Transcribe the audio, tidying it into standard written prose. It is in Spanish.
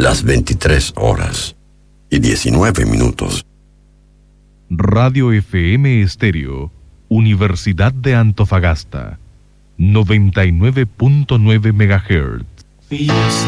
las 23:19. Radio FM Estéreo, Universidad de Antofagasta, 99.9 MHz.